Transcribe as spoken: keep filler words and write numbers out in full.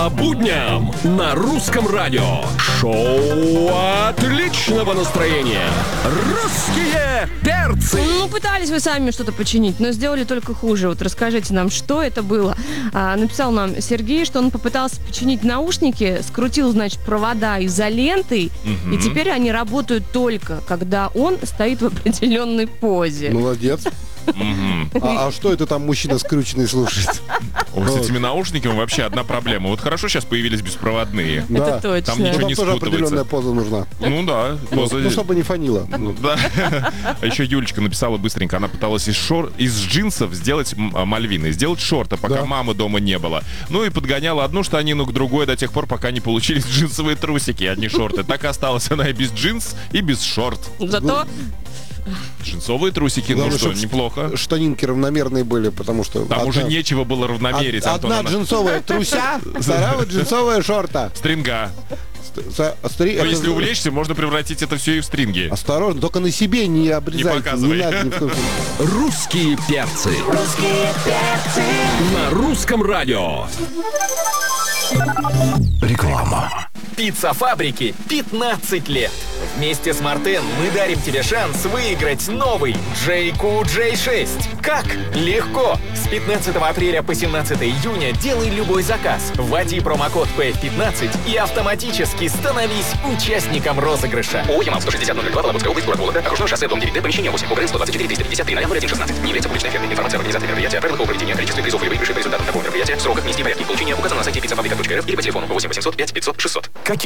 По будням на Русском радио. Шоу отличного настроения. Русские перцы. Ну, пытались вы сами что-то починить, но сделали только хуже. Вот расскажите нам, что это было. А, написал нам Сергей, что он попытался починить наушники, скрутил, значит, провода изолентой, угу. и теперь они работают только, когда он стоит в определенной позе. Молодец. Mm-hmm. А, а что это там мужчина скрюченный слушает? Ой, с этими наушниками вообще одна проблема. Вот хорошо сейчас появились беспроводные. Это точно. Там ничего там не тоже спутывается. определенная поза нужна. Ну да. Поза... Ну, чтобы не фанило. Ну, да. А еще Юлечка написала быстренько. Она пыталась из, шор... из джинсов сделать мальвины, сделать шорты, пока да. мамы дома не было. Ну и подгоняла одну штанину к другой до тех пор, пока не получились джинсовые трусики, а не шорты. Так и осталась она и без джинс, и без шорт. Зато... Джинсовые трусики, ну что, неплохо. Штанинки равномерные были, потому что... Там одна... уже нечего было равномерить, Од- Антон. Одна джинсовая труся, вторая джинсовая шорта. Стринга. Стри... Но это... если увлечься, можно превратить это все и в стринги. Осторожно, только на себе не обрезайте. Не показывай. Не надо ни в коем случае. Русские перцы. Русские перцы. На Русском радио. Реклама. Пицца-фабрики пятнадцать лет. Вместе с Мартен мы дарим тебе шанс выиграть новый джей кью джей шесть. Как? Легко! С пятнадцатого апреля по семнадцатого июня делай любой заказ. Вводи промокод пи эф пятнадцать и автоматически становись участником розыгрыша. ООО «Ямал» сто шестьдесят ноль два, Вологодская область, город Вологда, окружное шоссе, дом девять Д, помещение восемь, УГРН сто двадцать четыре триста пятьдесят три ноль ноль один шестнадцать. Не является публичной фирмой. Информация о организации мероприятия, правилах его проведения, количестве призов и выигрышей по результатам такого мероприятия, сроках, месте и порядке получения указано на сайте пицца фабрика точка эр эф или по телефону восемь восемьсот пять пятьсот шестьсот.